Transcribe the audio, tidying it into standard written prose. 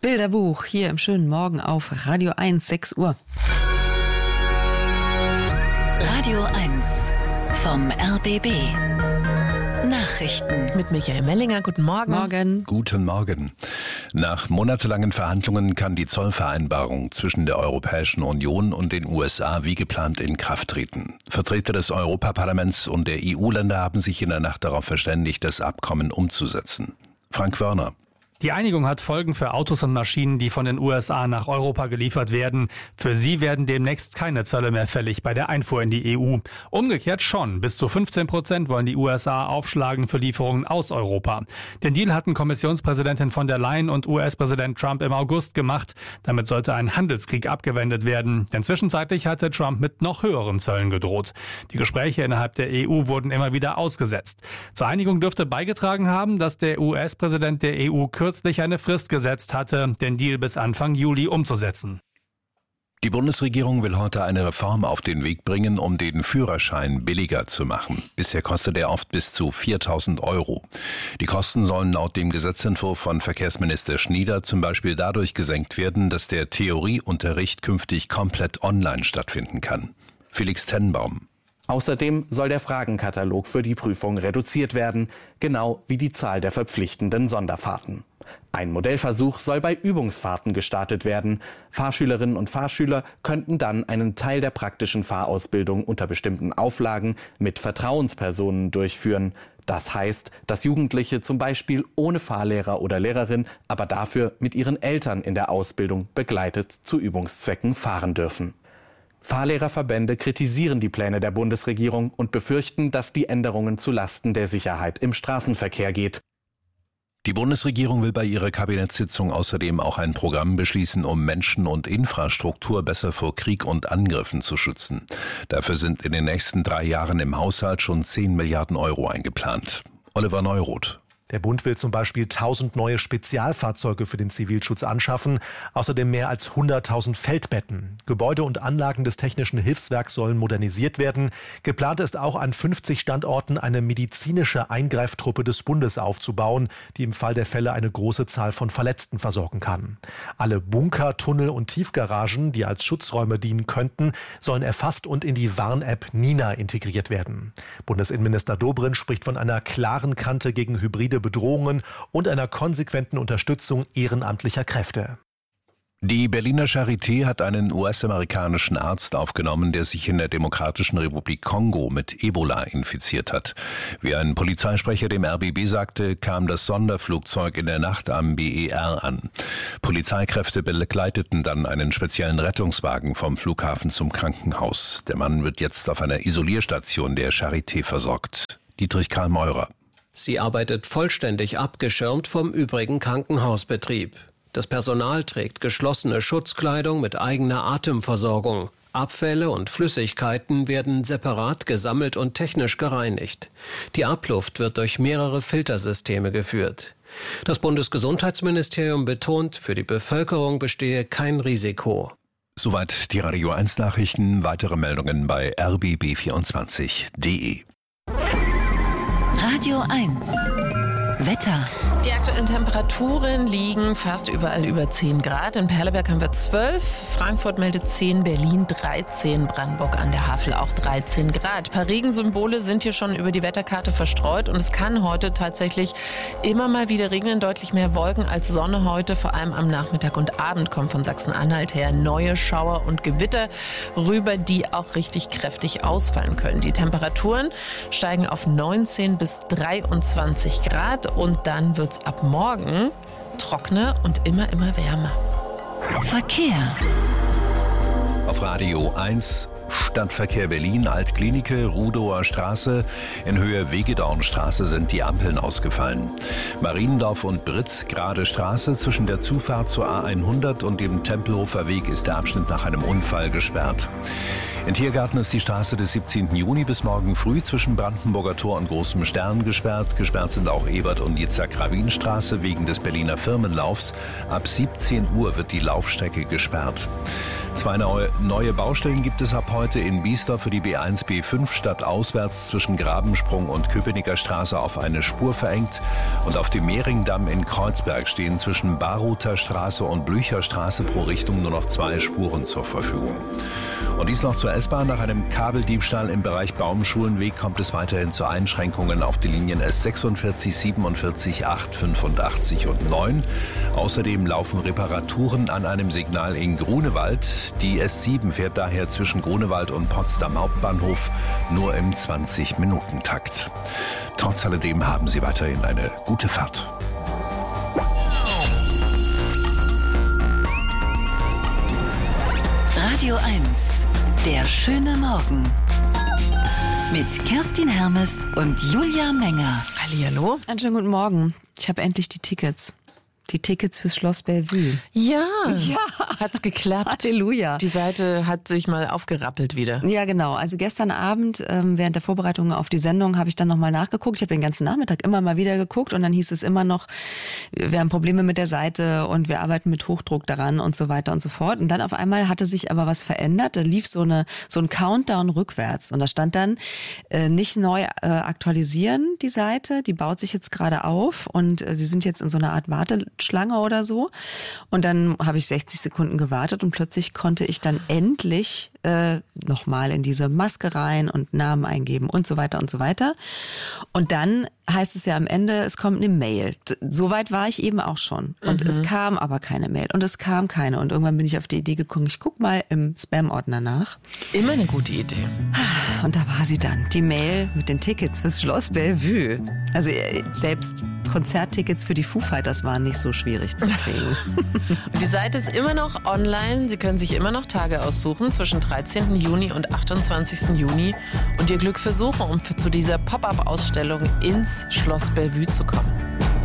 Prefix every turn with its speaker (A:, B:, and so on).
A: Bilderbuch hier im schönen Morgen auf Radio 1, 6 Uhr.
B: Radio 1 vom RBB. Nachrichten.
A: Mit Michael Mellinger, guten Morgen.
C: Morgen. Guten Morgen. Nach monatelangen Verhandlungen kann die Zollvereinbarung zwischen der Europäischen Union und den USA wie geplant in Kraft treten. Vertreter des Europaparlaments und der EU-Länder haben sich in der Nacht darauf verständigt, das Abkommen umzusetzen. Frank Wörner.
D: Die Einigung hat Folgen für Autos und Maschinen, die von den USA nach Europa geliefert werden. Für sie werden demnächst keine Zölle mehr fällig bei der Einfuhr in die EU. Umgekehrt schon. Bis zu 15% wollen die USA aufschlagen für Lieferungen aus Europa. Den Deal hatten Kommissionspräsidentin von der Leyen und US-Präsident Trump im August gemacht. Damit sollte ein Handelskrieg abgewendet werden. Denn zwischenzeitlich hatte Trump mit noch höheren Zöllen gedroht. Die Gespräche innerhalb der EU wurden immer wieder ausgesetzt. Zur Einigung dürfte beigetragen haben, dass der US-Präsident der EU kürzlich eine Frist gesetzt hatte, den Deal bis Anfang Juli umzusetzen.
C: Die Bundesregierung will heute eine Reform auf den Weg bringen, um den Führerschein billiger zu machen. Bisher kostet er oft bis zu 4.000 €. Die Kosten sollen laut dem Gesetzentwurf von Verkehrsminister Schnieder zum Beispiel dadurch gesenkt werden, dass der Theorieunterricht künftig komplett online stattfinden kann. Felix Tenbaum.
E: Außerdem soll der Fragenkatalog für die Prüfung reduziert werden, genau wie die Zahl der verpflichtenden Sonderfahrten. Ein Modellversuch soll bei Übungsfahrten gestartet werden. Fahrschülerinnen und Fahrschüler könnten dann einen Teil der praktischen Fahrausbildung unter bestimmten Auflagen mit Vertrauenspersonen durchführen. Das heißt, dass Jugendliche zum Beispiel ohne Fahrlehrer oder Lehrerin, aber dafür mit ihren Eltern in der Ausbildung begleitet zu Übungszwecken fahren dürfen. Fahrlehrerverbände kritisieren die Pläne der Bundesregierung und befürchten, dass die Änderungen zulasten der Sicherheit im Straßenverkehr geht.
C: Die Bundesregierung will bei ihrer Kabinettssitzung außerdem auch ein Programm beschließen, um Menschen und Infrastruktur besser vor Krieg und Angriffen zu schützen. Dafür sind in den nächsten 3 Jahren im Haushalt schon 10 Milliarden € eingeplant. Oliver Neuroth.
F: Der Bund will zum Beispiel 1.000 neue Spezialfahrzeuge für den Zivilschutz anschaffen, außerdem mehr als 100.000 Feldbetten. Gebäude und Anlagen des Technischen Hilfswerks sollen modernisiert werden. Geplant ist auch, an 50 Standorten eine medizinische Eingreiftruppe des Bundes aufzubauen, die im Fall der Fälle eine große Zahl von Verletzten versorgen kann. Alle Bunker, Tunnel und Tiefgaragen, die als Schutzräume dienen könnten, sollen erfasst und in die Warn-App Nina integriert werden. Bundesinnenminister Dobrindt spricht von einer klaren Kante gegen hybride Bedrohungen und einer konsequenten Unterstützung ehrenamtlicher Kräfte.
C: Die Berliner Charité hat einen US-amerikanischen Arzt aufgenommen, der sich in der Demokratischen Republik Kongo mit Ebola infiziert hat. Wie ein Polizeisprecher dem RBB sagte, kam das Sonderflugzeug in der Nacht am BER an. Polizeikräfte begleiteten dann einen speziellen Rettungswagen vom Flughafen zum Krankenhaus. Der Mann wird jetzt auf einer Isolierstation der Charité versorgt. Dietrich Karl Meurer.
G: Sie arbeitet vollständig abgeschirmt vom übrigen Krankenhausbetrieb. Das Personal trägt geschlossene Schutzkleidung mit eigener Atemversorgung. Abfälle und Flüssigkeiten werden separat gesammelt und technisch gereinigt. Die Abluft wird durch mehrere Filtersysteme geführt. Das Bundesgesundheitsministerium betont, für die Bevölkerung bestehe kein Risiko.
C: Soweit die Radio 1 Nachrichten. Weitere Meldungen bei rbb24.de.
B: Radio 1 Wetter.
A: Die aktuellen Temperaturen liegen fast überall über 10 Grad. In Perleberg haben wir 12, Frankfurt meldet 10, Berlin 13, Brandenburg an der Havel auch 13 Grad. Ein paar Regensymbole sind hier schon über die Wetterkarte verstreut und es kann heute tatsächlich immer mal wieder regnen. Deutlich mehr Wolken als Sonne heute, vor allem am Nachmittag und Abend kommen von Sachsen-Anhalt her neue Schauer und Gewitter rüber, die auch richtig kräftig ausfallen können. Die Temperaturen steigen auf 19 bis 23 Grad und dann wird es ab morgen trockener und immer wärmer.
B: Verkehr.
C: Auf Radio 1 Stadtverkehr Berlin, Altklinike, Rudower Straße. In Höhe Wegedornstraße sind die Ampeln ausgefallen. Mariendorf und Britz, Gerade Straße. Zwischen der Zufahrt zur A100 und dem Tempelhofer Weg ist der Abschnitt nach einem Unfall gesperrt. In Tiergarten ist die Straße des 17. Juni bis morgen früh zwischen Brandenburger Tor und Großem Stern gesperrt. Gesperrt sind auch Ebert- und Yitzhak-Rabin-Straße wegen des Berliner Firmenlaufs. Ab 17 Uhr wird die Laufstrecke gesperrt. 2 neue Baustellen gibt es ab heute in Biesdorf für die B1, B5 stadtauswärts zwischen Grabensprung und Köpenicker Straße auf eine Spur verengt. Und auf dem Mehringdamm in Kreuzberg stehen zwischen Baruther Straße und Blücher Straße pro Richtung nur noch 2 Spuren zur Verfügung. Und dies noch zur S-Bahn. Nach einem Kabeldiebstahl im Bereich Baumschulenweg kommt es weiterhin zu Einschränkungen auf die Linien S46, 47, 8, 85 und 9. Außerdem laufen Reparaturen an einem Signal in Grunewald. Die S7 fährt daher zwischen Grunewald und Potsdam Hauptbahnhof nur im 20-Minuten-Takt. Trotz alledem haben Sie weiterhin eine gute Fahrt.
B: Radio 1, der schöne Morgen. Mit Kerstin Hermes und Julia Menger.
A: Hallihallo.
H: Einen schönen guten Morgen. Ich habe endlich die Tickets. Die Tickets fürs Schloss Bellevue.
A: Ja, hat's geklappt.
H: Halleluja.
A: Die Seite hat sich mal aufgerappelt wieder.
H: Ja, genau. Also gestern Abend während der Vorbereitung auf die Sendung habe ich dann nochmal nachgeguckt. Ich habe den ganzen Nachmittag immer mal wieder geguckt und dann hieß es immer noch, wir haben Probleme mit der Seite und wir arbeiten mit Hochdruck daran und so weiter und so fort. Und dann auf einmal hatte sich aber was verändert. Da lief so ein Countdown rückwärts und da stand dann nicht neu aktualisieren die Seite. Die baut sich jetzt gerade auf und sie sind jetzt in so einer Art Warteschlange oder so. Und dann habe ich 60 Sekunden gewartet und plötzlich konnte ich dann endlich nochmal in diese Maske rein und Namen eingeben und so weiter und so weiter. Und dann heißt es ja am Ende, es kommt eine Mail. Soweit war ich eben auch schon. Und es kam aber keine Mail. Und es kam keine. Und irgendwann bin ich auf die Idee gekommen, ich guck mal im Spam-Ordner nach.
A: Immer eine gute Idee.
H: Und da war sie dann. Die Mail mit den Tickets fürs Schloss Bellevue. Also selbst Konzerttickets für die Foo Fighters waren nicht so schwierig zu kriegen.
A: Die Seite ist immer noch online. Sie können sich immer noch Tage aussuchen zwischen 13. Juni und 28. Juni und ihr Glück versuchen, um zu dieser Pop-up-Ausstellung ins Schloss Bellevue zu kommen.